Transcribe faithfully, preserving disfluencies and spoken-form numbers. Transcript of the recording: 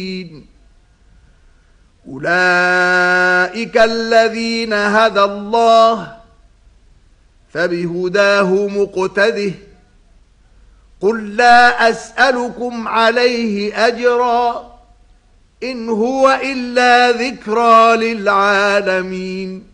أولئك الذين هدى الله فبهداه مقتده قل لا أسألكم عليه أجرا إن هو إلا ذكرى للعالمين